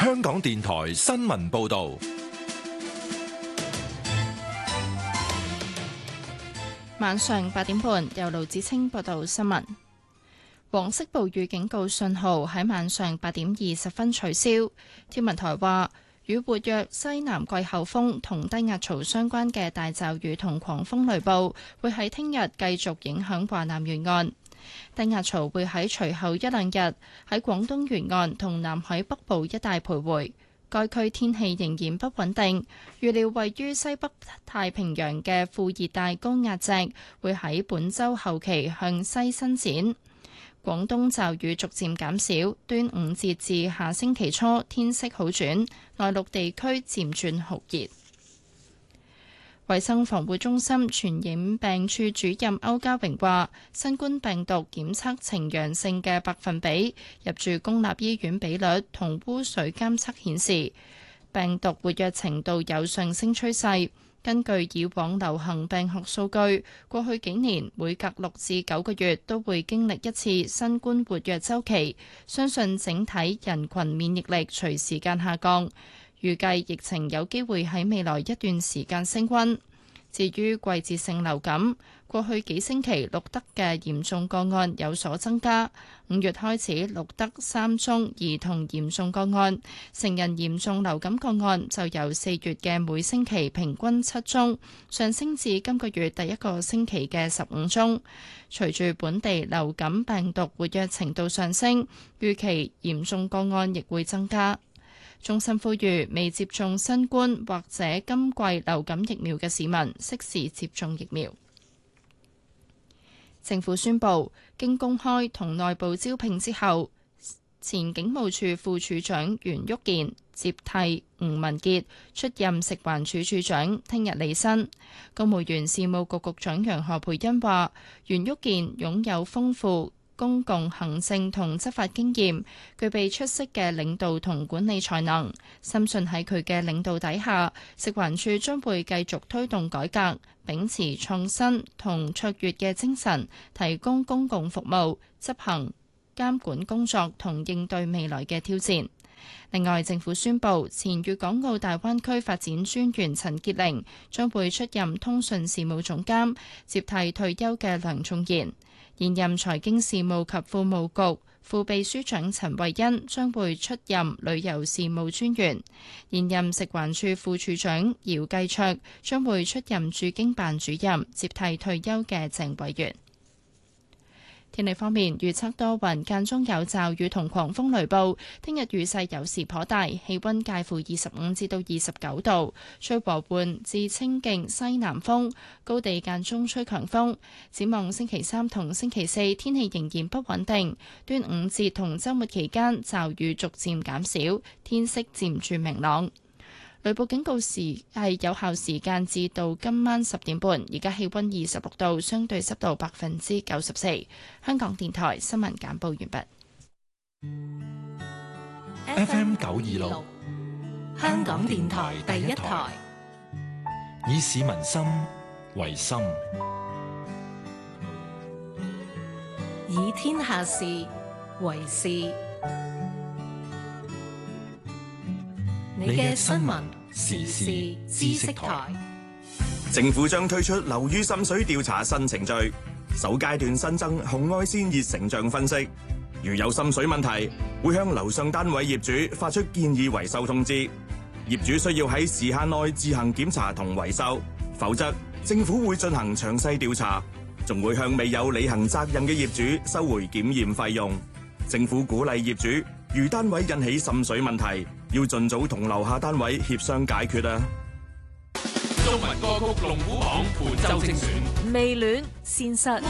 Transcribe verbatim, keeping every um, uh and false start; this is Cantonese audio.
香港電台新聞報道。 晚上八點半，由盧子清報道新聞。黃色暴雨警告信號喺晚上八點二十分取消。天文台話，與活躍西南季候風同低壓槽相關嘅大驟雨同狂風雷暴會喺聽日繼續影響華南沿岸。低壓槽會喺隨後一兩日喺廣東沿岸同南海北部一帶徘徊。該區天氣仍然不穩定，預料位於西北太平洋嘅副熱帶高壓脊會喺本週後期向西伸展。廣東驟雨逐漸減少，端午節至下星期初天色好轉，內陸地區漸轉酷熱。衛生防護中心傳染病處主任歐家榮話，新冠病毒檢測呈陽性嘅百分比，入住公立醫院比率同污水監測顯示，病毒活躍程度有上升趨勢。根據以往流行病學數據，過去幾年每隔六至九個月都會經歷一次新冠活躍週期，相信整體人群免疫力隨時間下降。預計疫情有機會喺未來一段時間升溫。至於季節性流感，過去幾星期錄得嘅嚴重個案有所增加。五月開始錄得三宗兒童嚴重個案，成人嚴重流感個案就由四月嘅每星期平均七宗，上升至今個月第一個星期嘅十五宗。隨住本地流感病毒活躍程度上升，預期嚴重個案亦會增加。中心呼籲未接種新冠或者今季流感疫苗嘅市民適時接種疫苗。政府宣布，經公開同內部招聘之後，前警務處副處長袁旭健接替吳文傑出任食環署署長，聽日履新。公務員事務局局長楊何蓓茵話，袁旭健擁有豐富公共行政同執法經驗，具備出色嘅領導同管理才能，深信喺佢嘅領導底下，食環署將會繼續推動改革，秉持創新同卓越嘅精神，提供公共服務，執行監管工作同應對未來嘅挑戰。另外，政府宣布前粵港澳大灣區發展專員陳潔玲將會出任通訊事務總監，接替退休嘅梁仲賢。現任財經事務及庫務局副秘書長陳慧欣將會出任旅遊事務專員，現任食環署副署長姚繼卓將會出任駐京辦主任，接替退休嘅鄭偉源。天氣方面，預測多雲，間中有驟雨同狂風雷暴。聽日雨勢有時頗大，氣溫介乎二十五至到二十九度，吹和緩至清勁西南風，高地間中吹強風。展望星期三同星期四，天氣仍然不穩定。端午節同週末期間，驟雨逐漸減少，天色漸轉明朗。雷暴警告時係有效時間至到今晚十點半，而家氣溫二十六度，相對濕度百分之九十四。香港電台新聞簡報完畢。 F M 九二六， 香港電台第一台， 以市民心為心， 以天下事為事。你嘅新聞時事知識台。 政府將推出樓宇滲水調查新程序，首階段新增紅外線熱成像分析。如有滲水問題，會向樓上單位業主發出建議維修通知。業主需要喺時限內自行檢查同維修，否則政府會進行詳細調查，仲會向未有履行責任嘅業主收回檢驗費用。政府鼓勵業主，如單位引起滲水問題，要盡早同樓下單位協商解決啊！ 中文歌曲龍虎榜本周精選， 未戀現實。